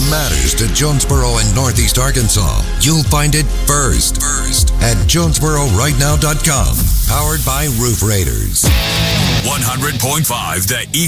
matters to Jonesboro and Northeast Arkansas, you'll find it first at JonesboroRightNow.com. Powered by Roof Raiders. 100.5 The